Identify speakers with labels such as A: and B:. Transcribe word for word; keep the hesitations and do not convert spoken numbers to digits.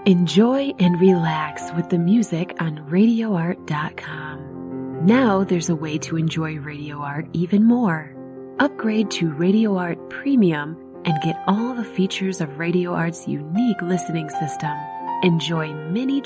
A: Enjoy and relax with the music on radio art dot com. Now there's a way to enjoy Radio Art even more. Upgrade to Radio Art Premium and get all the features of Radio Art's unique listening system. Enjoy many